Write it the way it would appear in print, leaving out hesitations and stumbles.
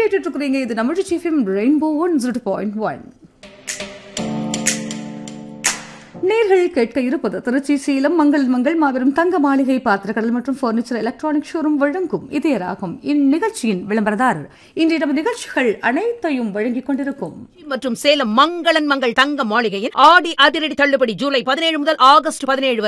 கேட்டுட்டு இருக்கிறீங்க. இது நம்ம எஃப்எம் ரெயின்போ 102.1. நேர்கள் கேட்க இருப்பது திருச்சி சேலம் மங்கள் மாபெரும் தங்க மாளிகை பாத்திரக்கடல் மற்றும் பர்னிச்சர் எலக்ட்ரானிக் ஷோரூம் வழங்கும் இதயராகும். இந்நிகழ்ச்சியின் விளம்பரதாரர் இன்றைய நம்ம நிகழ்ச்சிகள் அனைத்தையும் வழங்கிக் கொண்டிருக்கும் மற்றும் சேலம் மங்களன் மங்கள் தங்க மாளிகையில் ஆடி அதிரடி தள்ளுபடி ஜூலை 17 முதல் ஆகஸ்ட் 17 வரை.